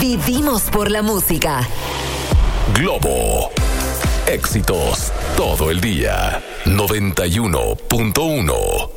Vivimos por la música. Globo. Éxitos todo el día. 91.1.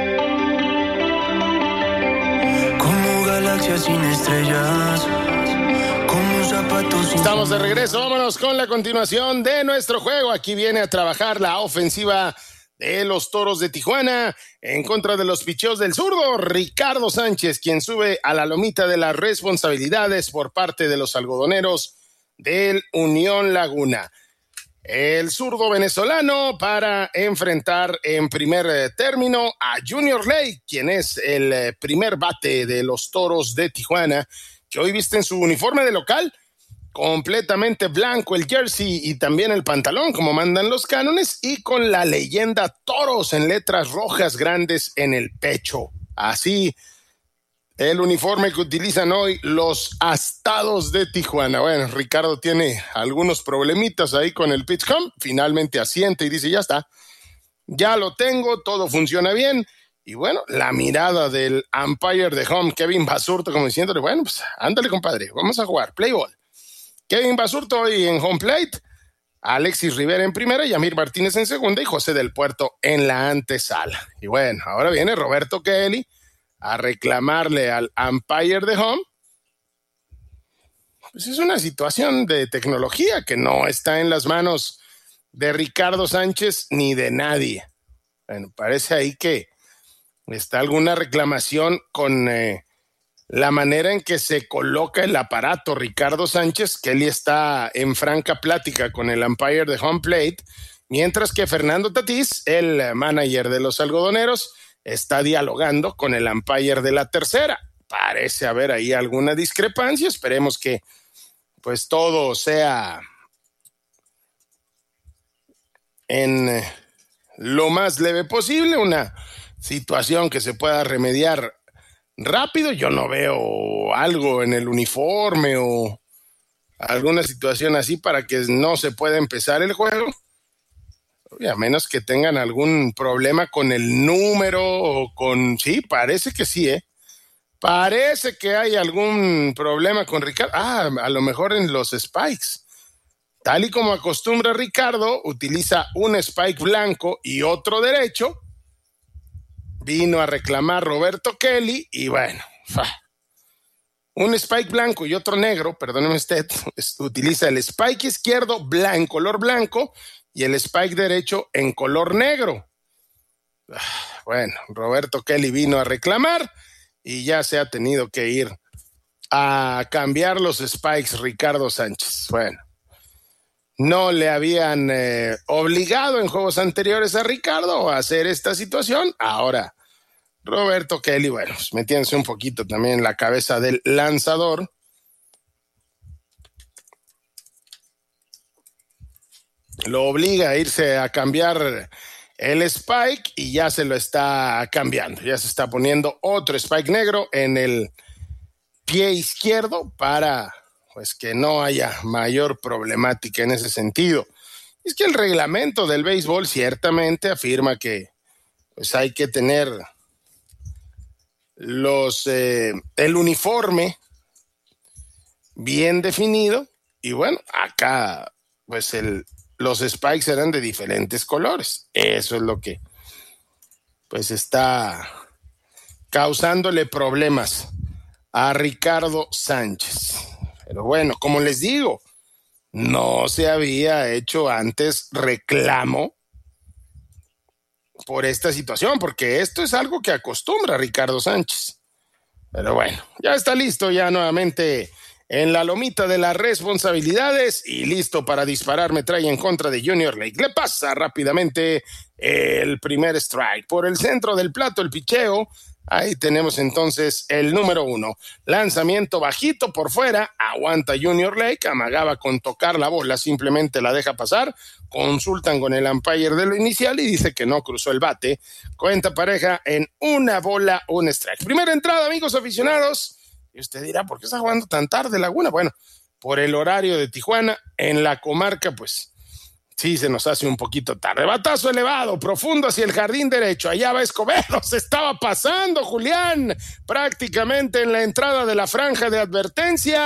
Como galaxias sin estrellas. Como un zapato sin... Estamos de regreso. Vámonos con la continuación de nuestro juego. Aquí viene a trabajar la ofensiva de los Toros de Tijuana en contra de los picheos del zurdo Ricardo Sánchez, quien sube a la lomita de las responsabilidades por parte de los algodoneros del Unión Laguna. El zurdo venezolano para enfrentar en primer término a Junior Lake, quien es el primer bate de los Toros de Tijuana, que hoy viste en su uniforme de local completamente blanco el jersey y también el pantalón, como mandan los cánones, y con la leyenda Toros en letras rojas grandes en el pecho. Así el uniforme que utilizan hoy los Astados de Tijuana. Bueno, Ricardo tiene algunos problemitas ahí con el pitch count. Finalmente asiente y dice, ya está, ya lo tengo, todo funciona bien. Y bueno, la mirada del umpire de home, Kevin Basurto, como diciéndole, bueno, pues ándale, compadre, vamos a jugar, play ball. Kevin Basurto hoy en home plate, Alexis Rivera en primera, Yamir Martínez en segunda y José del Puerto en la antesala. Y bueno, ahora viene Roberto Kelly a reclamarle al umpire de home. Pues es una situación de tecnología que no está en las manos de Ricardo Sánchez ni de nadie. Bueno, parece ahí que está alguna reclamación con la manera en que se coloca el aparato Ricardo Sánchez. Kelly está en franca plática con el umpire de home plate, mientras que Fernando Tatís, el manager de los algodoneros, está dialogando con el umpire de la tercera. Parece haber ahí alguna discrepancia. Esperemos que pues todo sea en lo más leve posible, una situación que se pueda remediar rápido. Yo no veo algo en el uniforme o alguna situación así para que no se pueda empezar el juego, a menos que tengan algún problema con el número o con... Sí, parece que sí, parece que hay algún problema con Ricardo. A lo mejor en los spikes. Tal y como acostumbra Ricardo, utiliza un spike blanco y otro derecho. Vino a reclamar Roberto Kelly y bueno, un spike blanco y otro negro, perdóneme usted, utiliza el spike izquierdo en color blanco y el spike derecho en color negro. Bueno, Roberto Kelly vino a reclamar y ya se ha tenido que ir a cambiar los spikes Ricardo Sánchez. Bueno, no le habían obligado en juegos anteriores a Ricardo a hacer esta situación. Ahora, Roberto Kelly, bueno, pues metiéndose un poquito también en la cabeza del lanzador. Lo obliga a irse a cambiar el spike y ya se lo está cambiando. Ya se está poniendo otro spike negro en el pie izquierdo para pues que no haya mayor problemática en ese sentido. Es que el reglamento del béisbol ciertamente afirma que pues hay que tener el uniforme bien definido y bueno, acá pues los spikes eran de diferentes colores. Eso es lo que pues está causándole problemas a Ricardo Sánchez. Pero bueno, como les digo, no se había hecho antes reclamo por esta situación, porque esto es algo que acostumbra Ricardo Sánchez. Pero bueno, ya está listo ya nuevamente en la lomita de las responsabilidades y listo para disparar metralla en contra de Junior Lake. Le pasa rápidamente el primer strike. Por el centro del plato el picheo. Ahí tenemos entonces el número 1. Lanzamiento bajito por fuera. Aguanta Junior Lake. Amagaba con tocar la bola. Simplemente la deja pasar. Consultan con el umpire de lo inicial y dice que no cruzó el bate. Cuenta pareja en 1 bola, 1 strike. Primera entrada, amigos aficionados. Y usted dirá, ¿por qué está jugando tan tarde Laguna? Bueno, por el horario de Tijuana. En la comarca, pues sí, se nos hace un poquito tarde. Batazo elevado, profundo hacia el jardín derecho. Allá va Escobedo, se estaba pasando Julián prácticamente en la entrada de la franja de advertencia.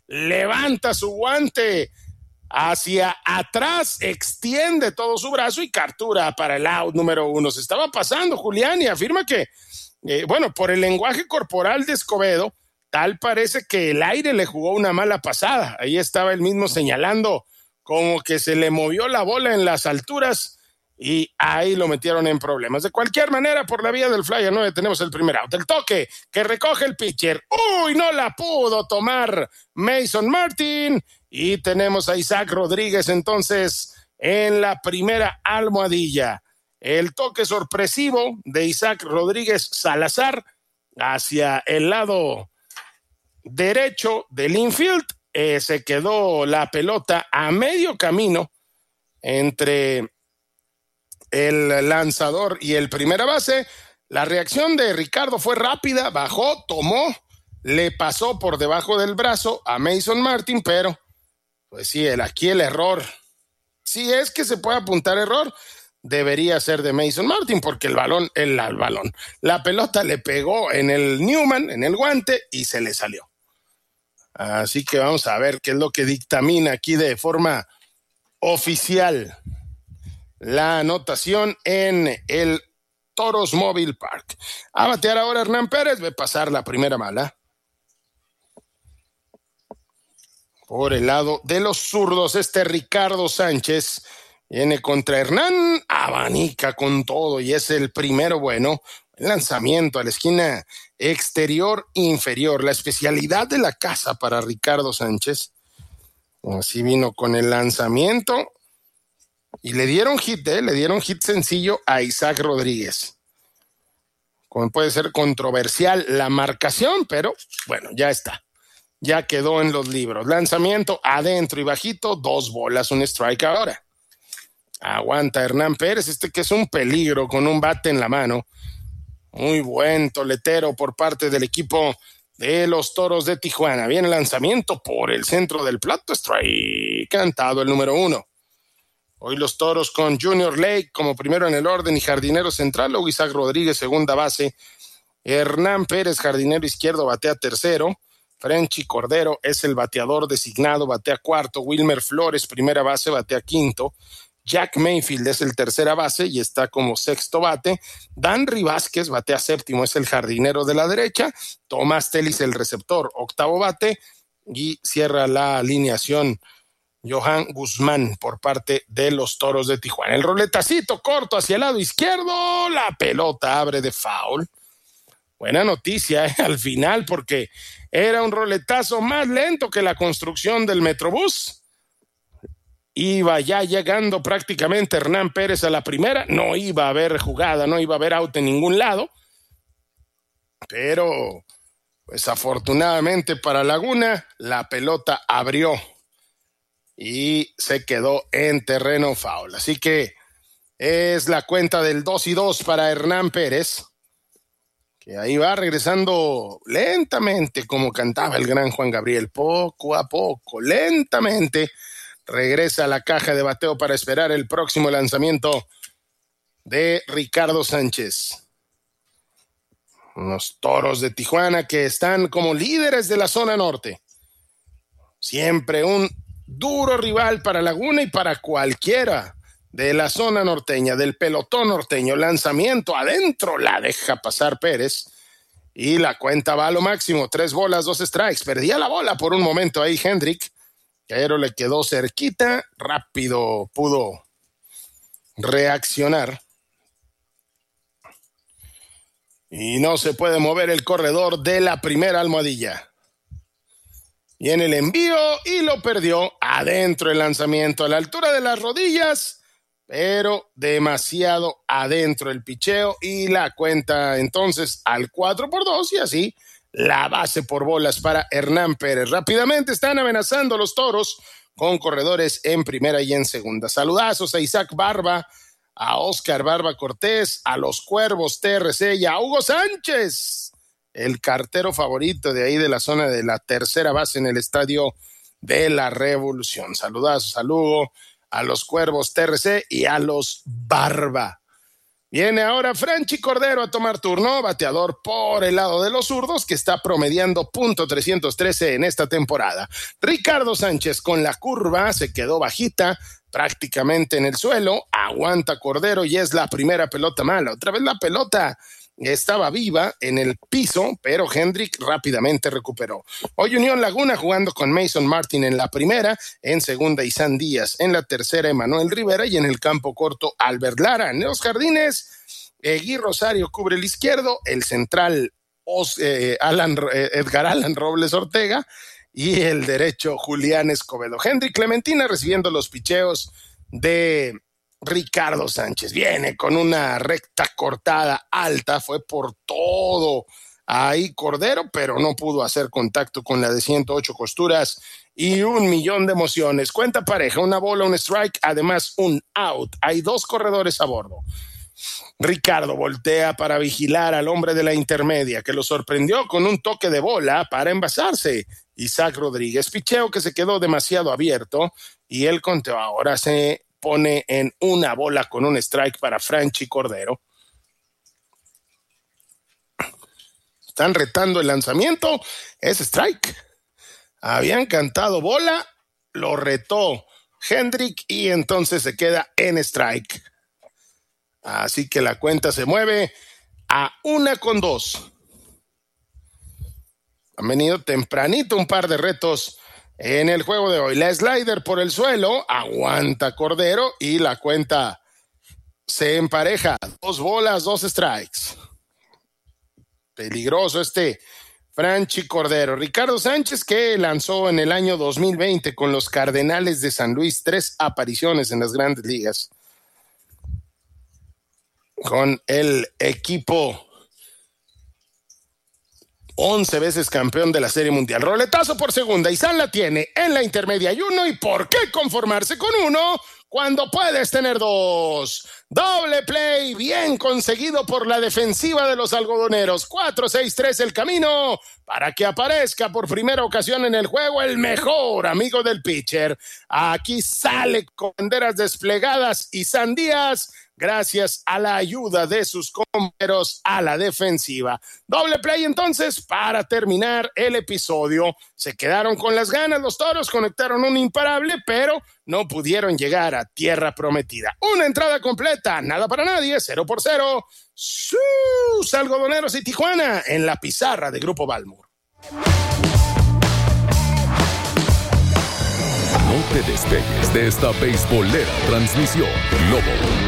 levanta su guante hacia atrás, extiende todo su brazo y captura para el out número 1. Se estaba pasando Julián y afirma que, por el lenguaje corporal de Escobedo, tal parece que el aire le jugó una mala pasada. Ahí estaba él mismo señalando como que se le movió la bola en las alturas y ahí lo metieron en problemas. De cualquier manera, por la vía del fly a 9 tenemos el primer out. El toque que recoge el pitcher. ¡Uy! No la pudo tomar Mason Martin. Y tenemos a Isaac Rodríguez entonces en la primera almohadilla. El toque sorpresivo de Isaac Rodríguez Salazar hacia el lado derecho del infield. Se quedó la pelota a medio camino entre el lanzador y el primera base. La reacción de Ricardo fue rápida, bajó, tomó, le pasó por debajo del brazo a Mason Martin, pero pues sí, aquí el error, si es que se puede apuntar error, debería ser de Mason Martin, porque la pelota le pegó en el Newman, en el guante, y se le salió. Así que vamos a ver qué es lo que dictamina aquí de forma oficial la anotación en el Toros Mobile Park. A batear ahora Hernán Pérez, ve pasar la primera mala. Por el lado de los zurdos, Ricardo Sánchez viene contra Hernán, abanica con todo y es el primero bueno. El lanzamiento a la esquina exterior inferior, la especialidad de la casa para Ricardo Sánchez. Así vino con el lanzamiento y le dieron hit sencillo a Isaac Rodríguez. Como puede ser controversial la marcación, pero bueno, ya está. Ya quedó en los libros. Lanzamiento adentro y bajito, 2 bolas, un strike ahora. Aguanta Hernán Pérez, que es un peligro con un bate en la mano. Muy buen toletero por parte del equipo de los Toros de Tijuana. Viene el lanzamiento por el centro del plato, strike cantado el número 1. Hoy los Toros con Junior Lake como primero en el orden y jardinero central, luego Isaac Rodríguez segunda base. Hernán Pérez, jardinero izquierdo, batea tercero. Frenchy Cordero es el bateador designado, batea cuarto. Wilmer Flores, primera base, batea quinto. Jack Mayfield es el tercera base y está como sexto bate. Danry Vázquez batea séptimo, es el jardinero de la derecha. Tomás Telis el receptor, octavo bate. Y cierra la alineación Johan Guzmán por parte de los Toros de Tijuana. El roletacito corto hacia el lado izquierdo, la pelota abre de foul. Buena noticia al final, porque era un roletazo más lento que la construcción del Metrobús. Iba ya llegando prácticamente Hernán Pérez a la primera, no iba a haber jugada, no iba a haber out en ningún lado, pero pues afortunadamente para Laguna la pelota abrió y se quedó en terreno foul. Así que es la cuenta del 2-2 para Hernán Pérez, que ahí va regresando lentamente, como cantaba el gran Juan Gabriel, poco a poco, lentamente. Regresa a la caja de bateo para esperar el próximo lanzamiento de Ricardo Sánchez. Los Toros de Tijuana que están como líderes de la zona norte. Siempre un duro rival para Laguna y para cualquiera de la zona norteña, del pelotón norteño. Lanzamiento adentro, la deja pasar Pérez. Y la cuenta va a lo máximo, 3 bolas, 2 strikes. Perdía la bola por un momento ahí Hendrick, pero le quedó cerquita, rápido pudo reaccionar. Y no se puede mover el corredor de la primera almohadilla. Viene el envío y lo perdió adentro el lanzamiento, a la altura de las rodillas, pero demasiado adentro el picheo y la cuenta entonces al 4-2 y así la base por bolas para Hernán Pérez. Rápidamente están amenazando los Toros con corredores en primera y en segunda. Saludazos a Isaac Barba, a Oscar Barba Cortés, a los Cuervos TRC y a Hugo Sánchez, el cartero favorito de ahí de la zona de la tercera base en el estadio de la Revolución. Saludazos a Hugo, a los Cuervos TRC y a los Barba. Viene ahora Franchi Cordero a tomar turno, bateador por el lado de los zurdos, que está promediando .313 en esta temporada. Ricardo Sánchez con la curva se quedó bajita, prácticamente en el suelo, aguanta Cordero y es la primera pelota mala. Otra vez la pelota estaba viva en el piso, pero Hendrick rápidamente recuperó. Hoy Unión Laguna jugando con Mason Martin en la primera, en segunda Isan Díaz, en la tercera Emanuel Rivera y en el campo corto Albert Lara. En los jardines, Gui Rosario cubre el izquierdo, el central Edgar Alan Robles Ortega y el derecho Julián Escobedo. Hendrick Clementina recibiendo los picheos de Ricardo Sánchez. Viene con una recta cortada alta, fue por todo ahí Cordero, pero no pudo hacer contacto con la de 108 costuras y 1,000,000 de emociones. Cuenta pareja, una bola, un strike, además un out. Hay 2 corredores a bordo. Ricardo voltea para vigilar al hombre de la intermedia, que lo sorprendió con un toque de bola para envasarse. Isaac Rodríguez, picheo que se quedó demasiado abierto y el conteo ahora se pone en una bola con un strike para Franchi Cordero. Están retando el lanzamiento, es strike. Habían cantado bola, lo retó Hendrick y entonces se queda en strike. Así que la cuenta se mueve a 1-2. Han venido tempranito un par de retos en el juego de hoy. La slider por el suelo, aguanta Cordero y la cuenta se empareja. 2 bolas, 2 strikes. Peligroso Franchi Cordero. Ricardo Sánchez, que lanzó en el año 2020 con los Cardenales de San Luis 3 apariciones en las grandes ligas. Con el equipo 11 veces campeón de la Serie Mundial. Roletazo por segunda, Isan la tiene en la intermedia y 1, ¿y por qué conformarse con 1 cuando puedes tener 2? Doble play, bien conseguido por la defensiva de los algodoneros. 4-6-3 el camino para que aparezca por primera ocasión en el juego el mejor amigo del pitcher. Aquí sale con banderas desplegadas Isan Díaz, gracias a la ayuda de sus compañeros a la defensiva. Doble play entonces para terminar el episodio. Se quedaron con las ganas los Toros, conectaron un imparable, pero no pudieron llegar a tierra prometida. Una entrada completa, nada para nadie, 0-0. Sus algodoneros y Tijuana en la pizarra de Grupo Balmor. No te despegues de esta beisbolera transmisión. Globo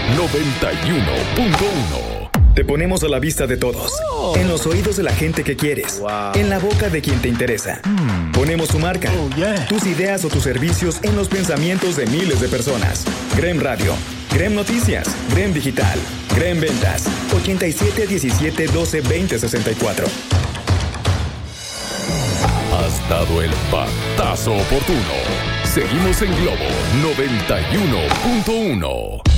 91.1. Te ponemos a la vista de todos, en los oídos de la gente que quieres, en la boca de quien te interesa. Ponemos tu marca, tus ideas o tus servicios en los pensamientos de miles de personas. Grem Radio, Grem Noticias, Grem Digital, Grem Ventas, 8717122064. Has dado el batazo oportuno. Seguimos en Globo 91.1.